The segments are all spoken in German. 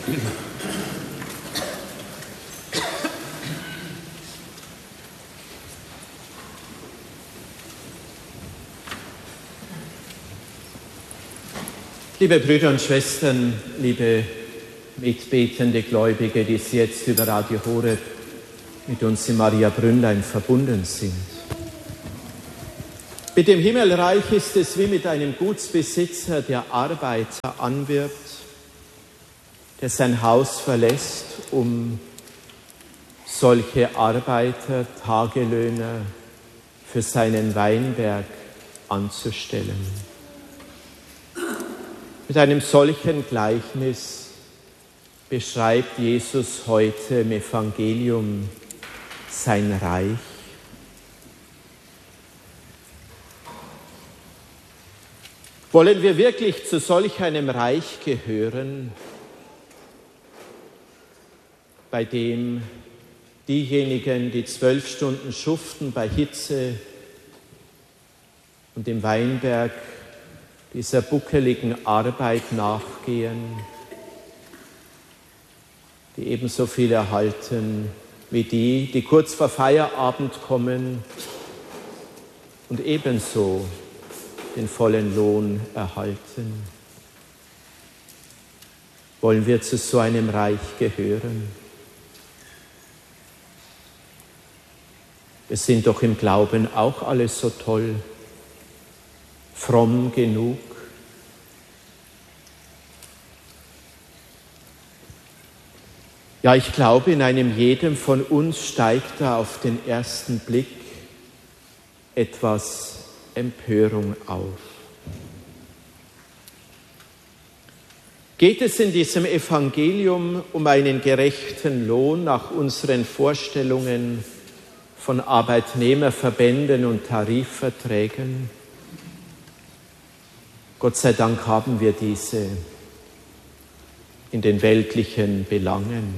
Liebe Brüder und Schwestern, liebe mitbetende Gläubige, die jetzt über Radio Horeb mit uns in Maria Brünnlein verbunden sind. Mit dem Himmelreich ist es wie mit einem Gutsbesitzer, der Arbeiter anwirbt, der sein Haus verlässt, um solche Arbeiter, Tagelöhner für seinen Weinberg anzustellen. Mit einem solchen Gleichnis beschreibt Jesus heute im Evangelium sein Reich. Wollen wir wirklich zu solch einem Reich gehören, bei dem diejenigen, die 12 Stunden schuften bei Hitze und im Weinberg dieser buckeligen Arbeit nachgehen, die ebenso viel erhalten wie die, die kurz vor Feierabend kommen und ebenso den vollen Lohn erhalten? Wollen wir zu so einem Reich gehören? Wir sind doch im Glauben auch alle so toll, fromm genug. Ja, ich glaube, in einem jedem von uns steigt da auf den ersten Blick etwas Empörung auf. Geht es in diesem Evangelium um einen gerechten Lohn nach unseren Vorstellungen von Arbeitnehmerverbänden und Tarifverträgen? Gott sei Dank haben wir diese in den weltlichen Belangen.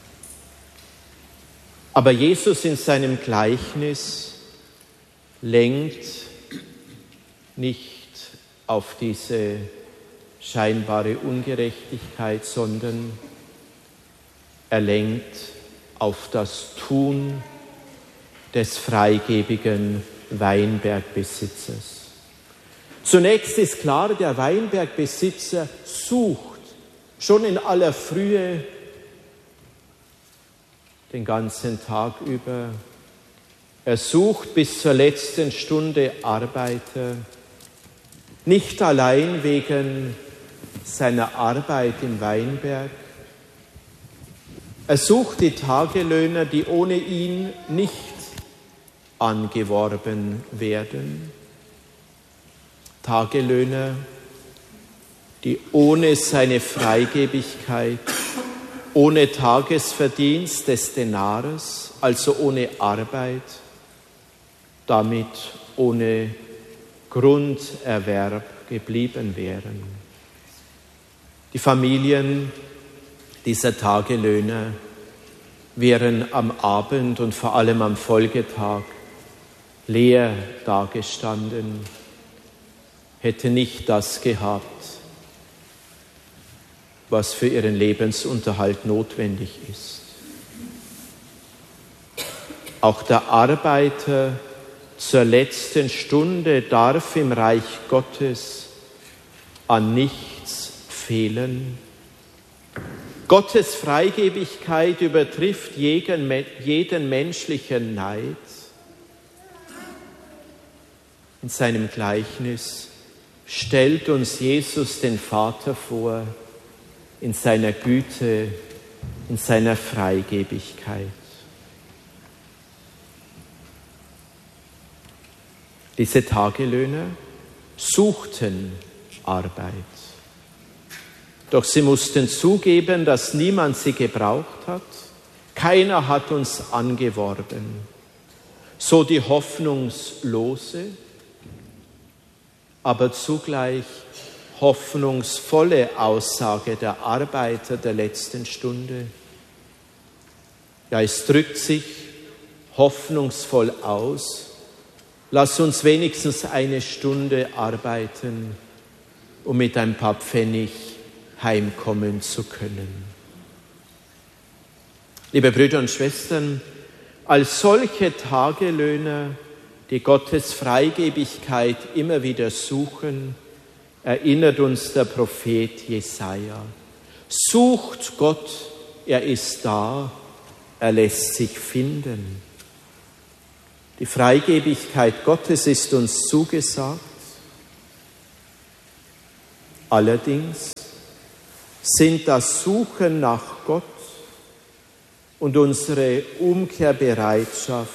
Aber Jesus in seinem Gleichnis lenkt nicht auf diese scheinbare Ungerechtigkeit, sondern er lenkt auf das Tun des freigebigen Weinbergbesitzers. Zunächst ist klar, der Weinbergbesitzer sucht schon in aller Frühe den ganzen Tag über. Er sucht bis zur letzten Stunde Arbeiter, nicht allein wegen seiner Arbeit im Weinberg. Er sucht die Tagelöhner, die ohne ihn nicht angeworben werden. Tagelöhner, die ohne seine Freigebigkeit, ohne Tagesverdienst des Denars, also ohne Arbeit, damit ohne Grunderwerb geblieben wären. Die Familien dieser Tagelöhner wären am Abend und vor allem am Folgetag leer dagestanden, hätte nicht das gehabt, was für ihren Lebensunterhalt notwendig ist. Auch der Arbeiter zur letzten Stunde darf im Reich Gottes an nichts fehlen. Gottes Freigebigkeit übertrifft jeden menschlichen Neid. In seinem Gleichnis stellt uns Jesus den Vater vor, in seiner Güte, in seiner Freigebigkeit. Diese Tagelöhner suchten Arbeit. Doch sie mussten zugeben, dass niemand sie gebraucht hat. Keiner hat uns angeworben. So die hoffnungslose, aber zugleich hoffnungsvolle Aussage der Arbeiter der letzten Stunde. Ja, es drückt sich hoffnungsvoll aus. Lass uns wenigstens eine Stunde arbeiten, um mit ein paar Pfennig heimkommen zu können. Liebe Brüder und Schwestern, als solche Tagelöhner, die Gottes Freigebigkeit immer wieder suchen, erinnert uns der Prophet Jesaja. Sucht Gott, er ist da, er lässt sich finden. Die Freigebigkeit Gottes ist uns zugesagt. Allerdings sind das Suchen nach Gott und unsere Umkehrbereitschaft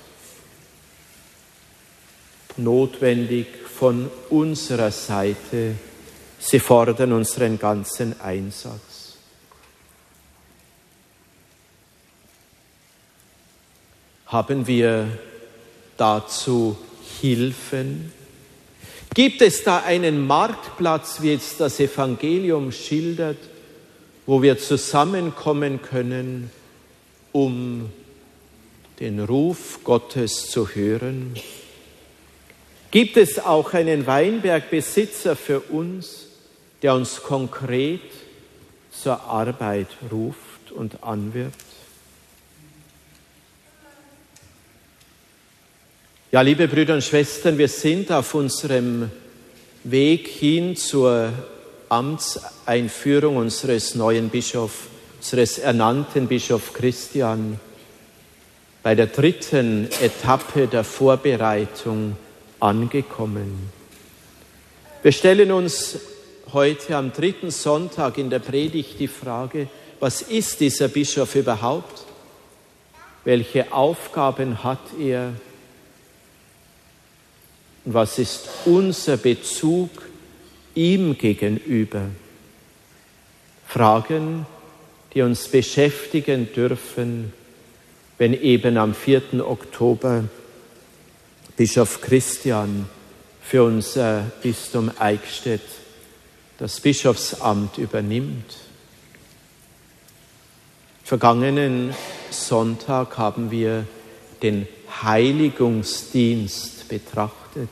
notwendig von unserer Seite. Sie fordern unseren ganzen Einsatz. Haben wir dazu Hilfen? Gibt es da einen Marktplatz, wie jetzt das Evangelium schildert, wo wir zusammenkommen können, um den Ruf Gottes zu hören? Gibt es auch einen Weinbergbesitzer für uns, der uns konkret zur Arbeit ruft und anwirbt? Ja, liebe Brüder und Schwestern, wir sind auf unserem Weg hin zur Amtseinführung unseres neuen Bischofs, unseres ernannten Bischof Christian, bei der 3. Etappe der Vorbereitung angekommen. Wir stellen uns heute am 3. Sonntag in der Predigt die Frage, was ist dieser Bischof überhaupt? Welche Aufgaben hat er? Und was ist unser Bezug ihm gegenüber? Fragen, die uns beschäftigen dürfen, wenn eben am 4. Oktober Bischof Christian für unser Bistum Eichstätt das Bischofsamt übernimmt. Vergangenen Sonntag haben wir den Heiligungsdienst betrachtet.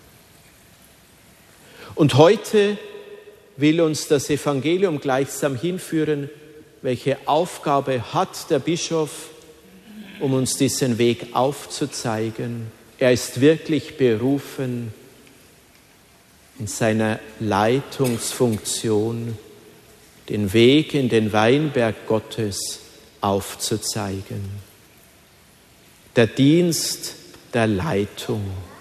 Und heute will uns das Evangelium gleichsam hinführen, welche Aufgabe hat der Bischof, um uns diesen Weg aufzuzeigen. Er ist wirklich berufen, in seiner Leitungsfunktion den Weg in den Weinberg Gottes aufzuzeigen. Der Dienst der Leitung.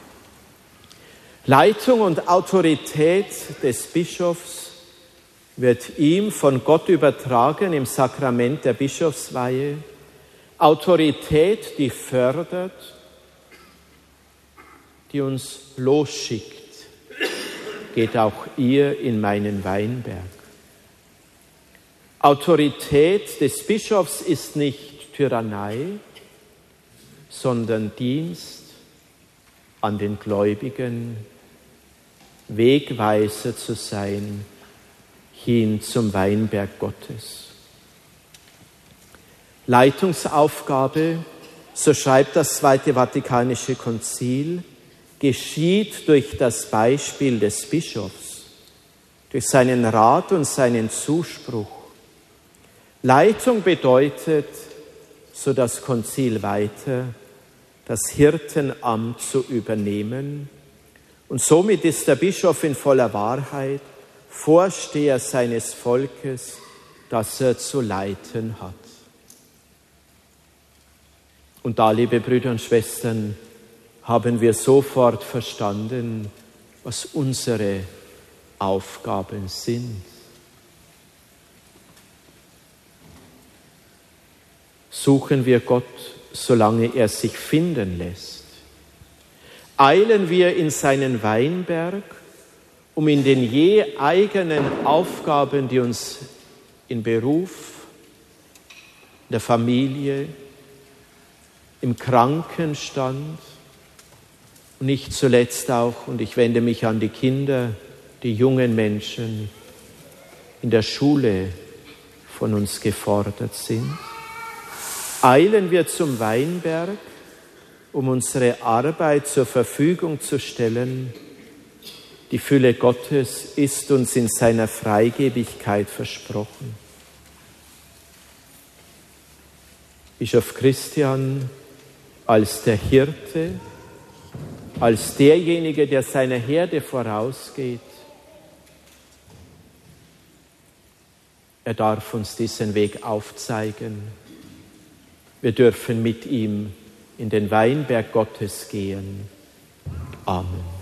Leitung und Autorität des Bischofs wird ihm von Gott übertragen im Sakrament der Bischofsweihe. Autorität, die fördert, die uns losschickt. Geht auch ihr in meinen Weinberg. Autorität des Bischofs ist nicht Tyrannei, sondern Dienst an den Gläubigen, Wegweiser zu sein hin zum Weinberg Gottes. Leitungsaufgabe, so schreibt das Zweite Vatikanische Konzil, geschieht durch das Beispiel des Bischofs, durch seinen Rat und seinen Zuspruch. Leitung bedeutet, so das Konzil weiter, das Hirtenamt zu übernehmen. Und somit ist der Bischof in voller Wahrheit Vorsteher seines Volkes, das er zu leiten hat. Und da, liebe Brüder und Schwestern, haben wir sofort verstanden, was unsere Aufgaben sind. Suchen wir Gott, solange er sich finden lässt. Eilen wir in seinen Weinberg, um in den je eigenen Aufgaben, die uns in Beruf, in der Familie, im Krankenstand und nicht zuletzt auch, und ich wende mich an die Kinder, die jungen Menschen in der Schule von uns gefordert sind. Eilen wir zum Weinberg, um unsere Arbeit zur Verfügung zu stellen. Die Fülle Gottes ist uns in seiner Freigebigkeit versprochen. Bischof Christian als der Hirte, als derjenige, der seiner Herde vorausgeht. Er darf uns diesen Weg aufzeigen. Wir dürfen mit ihm in den Weinberg Gottes gehen. Amen.